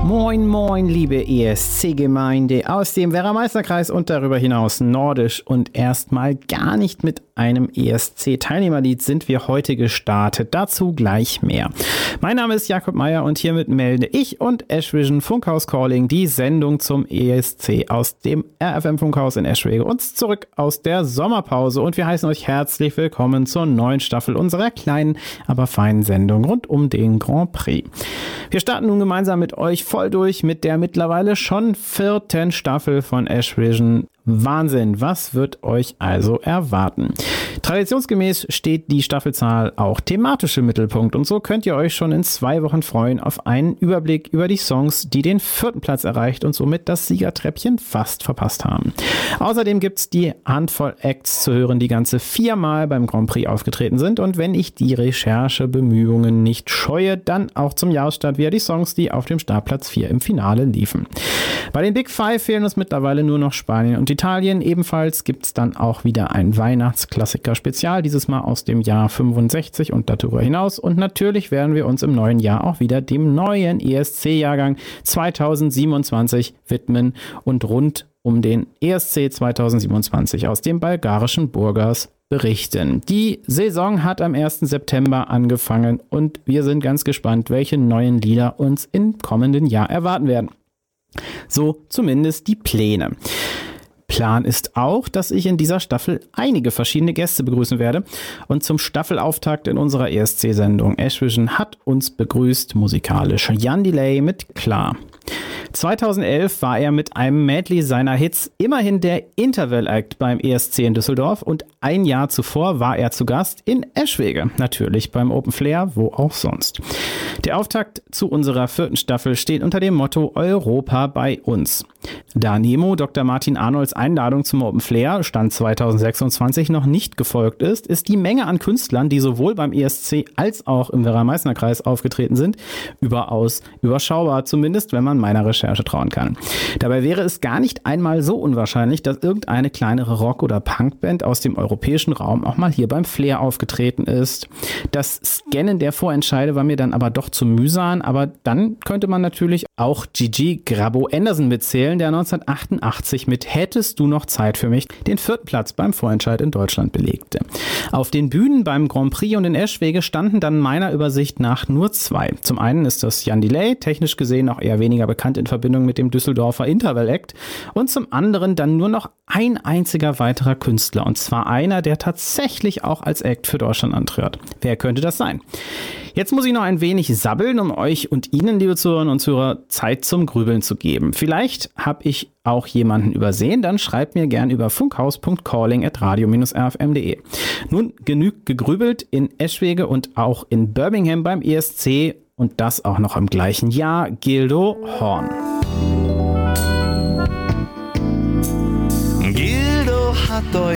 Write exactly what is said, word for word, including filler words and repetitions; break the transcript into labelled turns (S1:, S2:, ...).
S1: Moin, moin, liebe E S C-Gemeinde aus dem Werra-Meißner-Kreis und darüber hinaus nordisch. Und erstmal gar nicht mit einem E S C-Teilnehmerlied sind wir heute gestartet. Dazu gleich mehr. Mein Name ist Jakob Meier und hiermit melde ich und Ashvision Funkhaus Calling die Sendung zum E S C aus dem R F M-Funkhaus in Eschwege uns zurück aus der Sommerpause. Und wir heißen euch herzlich willkommen zur neuen Staffel unserer kleinen, aber feinen Sendung rund um den Grand Prix. Wir starten nun gemeinsam mit euch voll durch mit der mittlerweile schon vierten Staffel von Ashvision. Wahnsinn, was wird euch also erwarten? Traditionsgemäß steht die Staffelzahl auch thematisch im Mittelpunkt und so könnt ihr euch schon in zwei Wochen freuen auf einen Überblick über die Songs, die den vierten Platz erreicht und somit das Siegertreppchen fast verpasst haben. Außerdem gibt's die Handvoll Acts zu hören, die ganze viermal beim Grand Prix aufgetreten sind und wenn ich die Recherchebemühungen nicht scheue, dann auch zum Jahresstart wieder die Songs, die auf dem Startplatz vier im Finale liefen. Bei den Big Five fehlen uns mittlerweile nur noch Spanien und Italien. Ebenfalls gibt's dann auch wieder ein Weihnachtsklassiker-Spezial, dieses Mal aus dem Jahr fünfundsechzig und darüber hinaus. Und natürlich werden wir uns im neuen Jahr auch wieder dem neuen E S C-Jahrgang zweitausendsiebenundzwanzig widmen und rund um den E S C zweitausendsiebenundzwanzig aus dem bulgarischen Burgas berichten. Die Saison hat am ersten September angefangen und wir sind ganz gespannt, welche neuen Lieder uns im kommenden Jahr erwarten werden. So zumindest die Pläne. Plan ist auch, dass ich in dieser Staffel einige verschiedene Gäste begrüßen werde. Und zum Staffelauftakt in unserer E S C-Sendung Ashvision hat uns begrüßt musikalisch Jan Delay mit Klar. zweitausendelf war er mit einem Medley seiner Hits immerhin der Interval-Act beim E S C in Düsseldorf und ein Jahr zuvor war er zu Gast in Eschwege, natürlich beim Open Flair, wo auch sonst. Der Auftakt zu unserer vierten Staffel steht unter dem Motto Europa bei uns. Da Nemo Doktor Martin Arnolds Einladung zum Open Flair Stand zweitausendsechsundzwanzig noch nicht gefolgt ist, ist die Menge an Künstlern, die sowohl beim E S C als auch im Werra-Meißner-Kreis aufgetreten sind, überaus überschaubar, zumindest wenn man meiner Recherche trauen kann. Dabei wäre es gar nicht einmal so unwahrscheinlich, dass irgendeine kleinere Rock- oder Punkband aus dem europäischen Raum auch mal hier beim Flair aufgetreten ist. Das Scannen der Vorentscheide war mir dann aber doch zu mühsam, aber dann könnte man natürlich auch Gigi Grabo Anderson mitzählen, der neunzehnhundertachtundachtzig mit Hättest du noch Zeit für mich den vierten Platz beim Vorentscheid in Deutschland belegte. Auf den Bühnen beim Grand Prix und in Eschwege standen dann meiner Übersicht nach nur zwei. Zum einen ist das Jan Delay, technisch gesehen auch eher weniger bekannt in Verbindung mit dem Düsseldorfer Interval Act und zum anderen dann nur noch ein einziger weiterer Künstler und zwar einer, der tatsächlich auch als Act für Deutschland antritt. Wer könnte das sein? Jetzt muss ich noch ein wenig sabbeln, um euch und Ihnen, liebe Zuhörerinnen und Zuhörer, Zeit zum Grübeln zu geben. Vielleicht habe ich auch jemanden übersehen, dann schreibt mir gern über funkhaus punkt calling at radio dash r f m punkt d e. Nun genügt gegrübelt in Eschwege und auch in Birmingham beim E S C und das auch noch im gleichen Jahr. Gildo Horn.
S2: Gildo hat